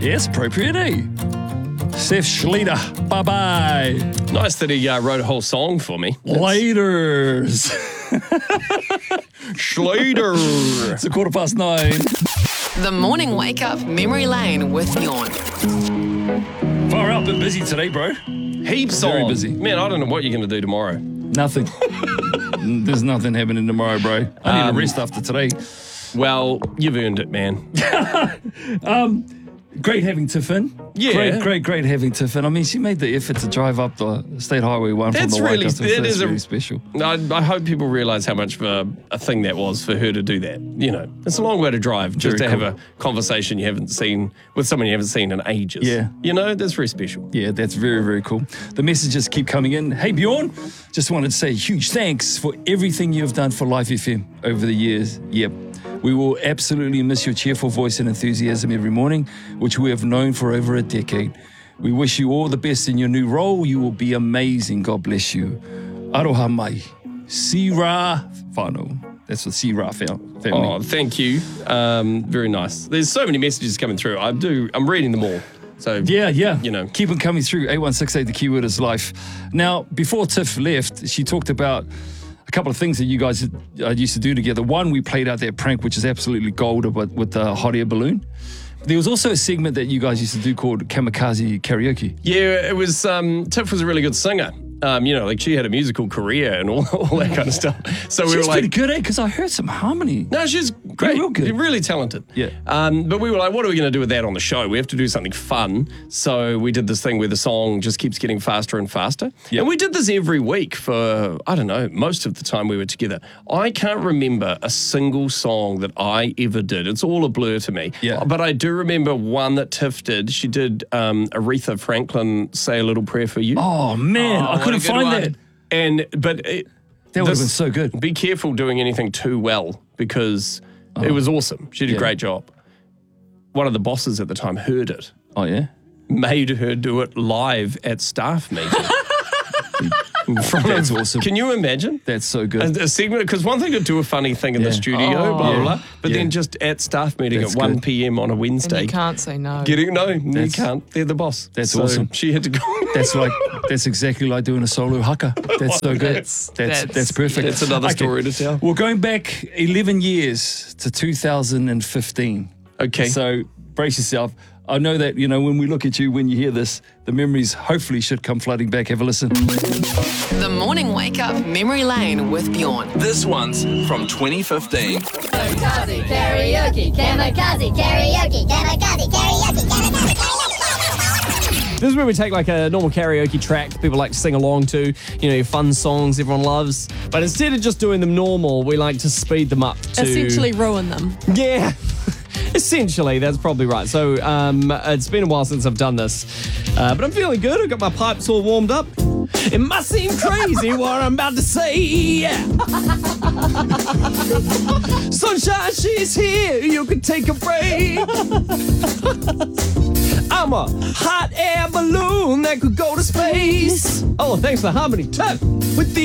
Yes, appropriate, eh? Seth Schleter, bye-bye. Nice that he wrote a whole song for me. Laters. Schlader. It's 9:15. The Morning Wake Up Memory Lane with Bjorn. Far out, been busy today, bro. Heaps Very on. busy. Man, I don't know what you're going to do tomorrow. Nothing. There's nothing happening tomorrow, bro. I need a rest after today. Well, you've earned it, man. Great having Tiff in. Yeah. Great having Tiff in. I mean, she made the effort to drive up the State Highway 1 from That's the really, Waikato. that That's is really special. I hope people realise how much of a thing that was for her to do that. You know, it's a long way to drive just Very to cool. have a conversation you haven't seen with someone you haven't seen in ages. Yeah. You know, that's very special. Yeah, that's very, very cool. The messages keep coming in. Hey, Bjorn, just wanted to say huge thanks for everything you've done for Life FM over the years. Yep. We will absolutely miss your cheerful voice and enthusiasm every morning, which we have known for over a decade. We wish you all the best in your new role. You will be amazing. God bless you. Aroha mai. Sira whānau. That's the Sira family. Oh, thank you. Very nice. There's so many messages coming through. I'm reading them all. So Yeah. You know. Keep them coming through. 8168, the keyword is life. Now, before Tiff left, she talked about a couple of things that you guys used to do together. One, we played out that prank, which is absolutely gold, but with the hot air balloon. There was also a segment that you guys used to do called Kamikaze Karaoke. Yeah, it was, Tiff was a really good singer. You know, like she had a musical career and all that kind of stuff. So we She's were like, pretty good, eh? Because I heard some harmony. no, she's great. real good. Really talented. Yeah. But we were like, what are we going to do with that on the show? We have to do something fun. So we did this thing where the song just keeps getting faster and faster. Yeah. And we did this every week for, I don't know, most of the time we were together. I can't remember a single song that I ever did. It's all a blur to me. Yeah. But I do remember one that Tiff did. She did Aretha Franklin, Say a Little Prayer for You. Oh, man. I what a couldn't good find one. that. But That would have been so good. be careful doing anything too well because it was awesome. She did Yeah. a great job. One of the bosses at the time heard it, Oh, yeah? made her do it live at staff meeting. In front That's of- awesome. Can you imagine? That's so good. A segment, because one thing to do a funny thing in the Yeah. studio, blah, blah, Yeah. blah, but Yeah. then just at staff meeting That's at 1 good. p.m. on a And Wednesday. you can't say no. No, you That's- can't. They're the boss. That's So awesome. She had to go. That's exactly like doing a solo haka. That's so good. That's perfect. That's another Okay. story to tell. We're going back 11 years to 2015. Okay. So brace yourself. I know that, you know, when we look at you, when you hear this, the memories hopefully should come flooding back. Have a listen. The Morning Wake Up Memory Lane with Bjorn. This one's from 2015. Kamikaze karaoke, kamikaze karaoke, kamikaze karaoke, kamikaze karaoke. This is where we take like a normal karaoke track that people like to sing along to, you know, your fun songs everyone loves. But instead of just doing them normal, we like to speed them up to... Essentially ruin them. Yeah. Essentially, that's probably right. So it's been a while since I've done this. But I'm feeling good. I've got my pipes all warmed up. It must seem crazy what I'm about to say. Sunshine, she's here. You can take a break. I'm a hot air balloon that could go to space. Oh, thanks for the harmony, Tiff. With the